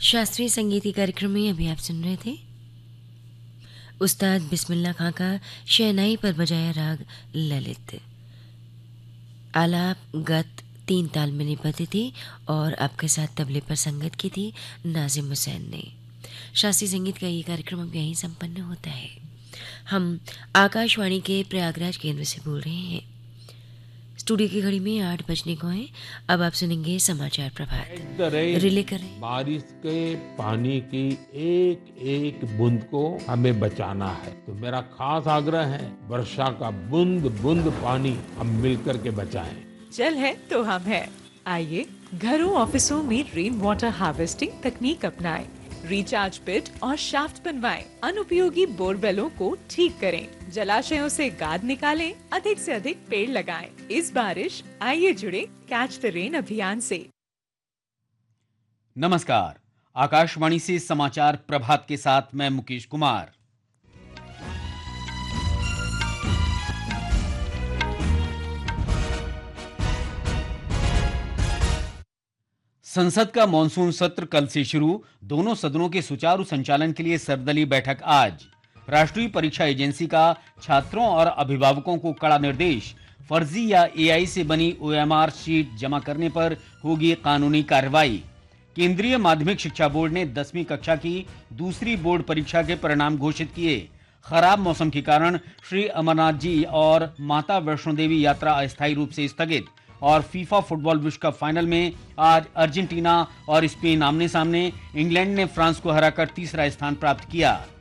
शास्त्रीय संगीत कार्यक्रम में अभी आप सुन रहे थे उस्ताद बिस्मिल्लाह खां का शहनाई पर बजाया राग ललित। आलाप गत 3 ताल में निबद्ध थी और आपके साथ तबले पर संगत की थी नाजिम हुसैन ने। शास्त्रीय संगीत का ये कार्यक्रम अब यहीं संपन्न होता है। हम आकाशवाणी के प्रयागराज केंद्र से बोल रहे हैं। स्टूडियो की घड़ी में 8 बजने को है। अब आप सुनेंगे समाचार प्रभात। रिले कर रहे हैं। बारिश के पानी की एक एक बूंद को हमें बचाना है, तो मेरा खास आग्रह है वर्षा का बूंद बूंद पानी हम मिलकर के बचाएं। जल है तो हम है। आइए घरों ऑफिसों में रेन वाटर हार्वेस्टिंग तकनीक अपनाएं, रिचार्ज पिट और शाफ्ट बनवाएं, अनुपयोगी बोरवेलों को ठीक करें, जलाशयों से गाद निकालें, अधिक से अधिक पेड़ लगाएं। इस बारिश आइए जुड़े कैच द रेन अभियान से। नमस्कार, आकाशवाणी से समाचार प्रभात के साथ मैं मुकेश कुमार। संसद का मॉनसून सत्र कल से शुरू। दोनों सदनों के सुचारू संचालन के लिए सर्वदलीय बैठक आज। राष्ट्रीय परीक्षा एजेंसी का छात्रों और अभिभावकों को कड़ा निर्देश। फर्जी या एआई से बनी ओएमआर शीट जमा करने पर होगी कानूनी कार्रवाई। केंद्रीय माध्यमिक शिक्षा बोर्ड ने 10वीं कक्षा की दूसरी बोर्ड परीक्षा के परिणाम घोषित किए। खराब मौसम के कारण श्री अमरनाथ जी और माता वैष्णो देवी यात्रा अस्थायी रूप से स्थगित। और फीफा फुटबॉल विश्व कप फाइनल में आज अर्जेंटीना और स्पेन आमने सामने। इंग्लैंड ने फ्रांस को हराकर तीसरा स्थान प्राप्त किया।